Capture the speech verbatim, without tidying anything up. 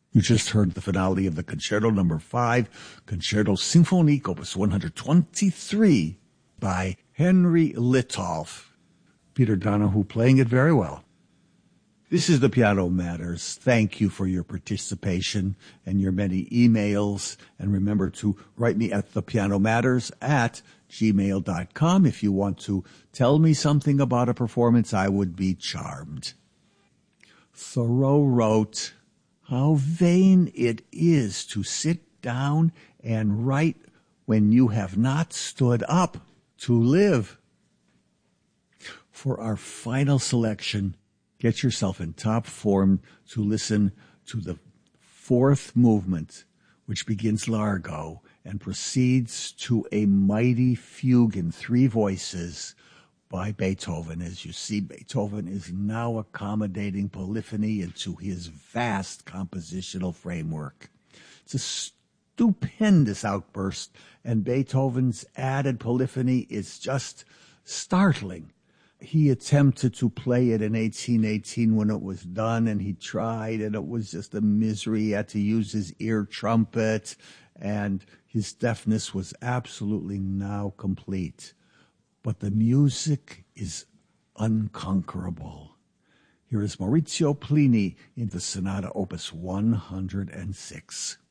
You just heard the finale of the Concerto Number five, Concerto Symphonique, Opus one twenty-three, by Henry Littolf. Peter Donahue playing it very well. This is The Piano Matters. Thank you for your participation and your many emails. And remember to write me at thepianomatters at gmail dot com. If you want to tell me something about a performance, I would be charmed. Thoreau wrote, "How vain it is to sit down and write when you have not stood up to live." For our final selection, get yourself in top form to listen to the fourth movement, which begins largo and proceeds to a mighty fugue in three voices by Beethoven. As you see, Beethoven is now accommodating polyphony into his vast compositional framework. It's a stupendous outburst, and Beethoven's added polyphony is just startling. He attempted to play it in eighteen eighteen when it was done, and he tried, and it was just a misery. He had to use his ear trumpet, and his deafness was absolutely now complete. But the music is unconquerable. Here is Maurizio Plini in the Sonata Opus one hundred six.